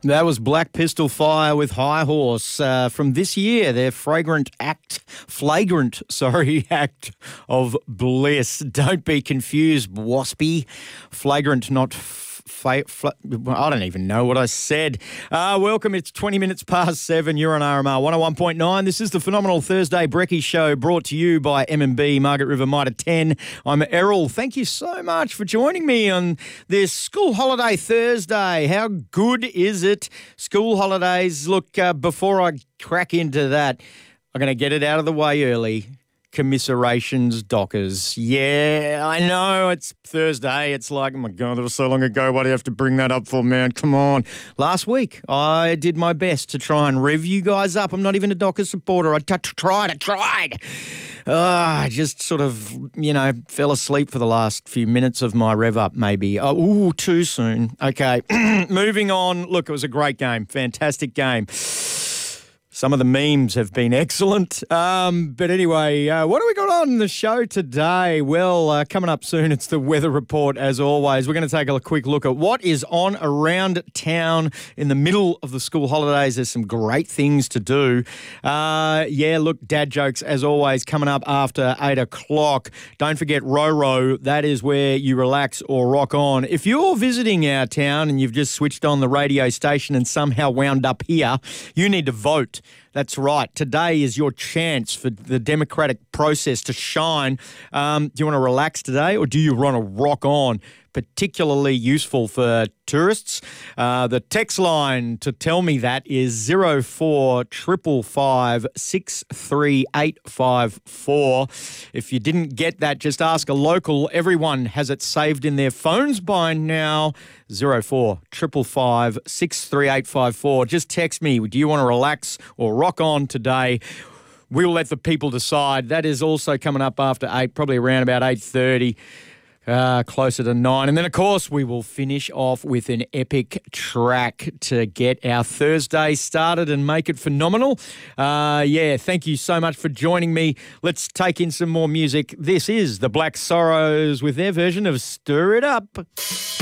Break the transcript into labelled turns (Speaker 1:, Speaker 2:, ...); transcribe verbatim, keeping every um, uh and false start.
Speaker 1: That was Black Pistol Fire with High Horse uh, from this year. Their fragrant act, flagrant, sorry, act of bliss. Don't be confused, waspy. Flagrant, not fa- fla- I don't even know what I said. Uh, welcome. It's twenty minutes past seven. You're on R M R one oh one point nine. This is the Phenomenal Thursday Brekkie Show brought to you by M and B, Margaret River Mitre ten. I'm Errol. Thank you so much for joining me on this school holiday Thursday. How good is it? School holidays. Look, uh, before I crack into that, I'm going to get it out of the way early. Commiserations, Dockers. Yeah, I know it's Thursday. It's like, oh my God, that was so long ago. Why do you have to bring that up for, man? Come on. Last week, I did my best to try and rev you guys up. I'm not even a Dockers supporter. I t- tried, I tried. Uh, I just sort of, you know, fell asleep for the last few minutes of my rev up, maybe. Oh, ooh, too soon. Okay, moving on. Look, it was a great game. Fantastic game. Some of the memes have been excellent. Um, but anyway, uh, what do we got on the show today? Well, uh, coming up soon, it's the weather report as always. We're going to take a quick look at what is on around town in the middle of the school holidays. There's some great things to do. Uh, yeah, look, dad jokes as always coming up after eight o'clock. Don't forget Roro. That is where you relax or rock on. If you're visiting our town and you've just switched on the radio station and somehow wound up here, you need to vote. That's right. Today is your chance for the democratic process to shine. Um, do you want to relax today or do you want to rock on? Particularly useful for tourists. Uh, the text line to tell me that is zero four five five six three eight five four. If you didn't get that, just ask a local. Everyone has it saved in their phones by now. zero four five five six three eight five four. Just text me. Do you want to relax or rock on today? We'll let the people decide. That is also coming up after eight, probably around about eight thirty. Uh, closer to nine. And then, of course, we will finish off with an epic track to get our Thursday started and make it phenomenal. Uh, yeah, thank you so much for joining me. Let's take in some more music. This is the Black Sorrows with their version of Stir It Up.